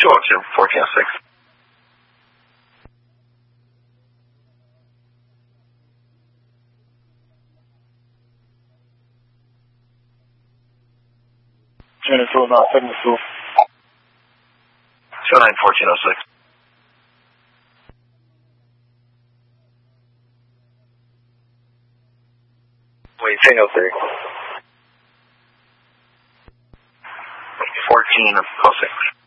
202, 1406. Unit 2 now, 72. 29, 1406. Wait, 1003. 1406.